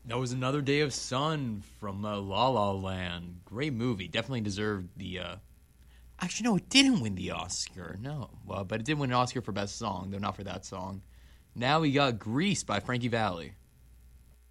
That was Another Day of Sun from La La Land. Great movie. Definitely deserved the. Actually, no, it didn't win the Oscar. No, well, but it did win an Oscar for Best Song, though not for that song. Now we got Grease by Frankie Valli.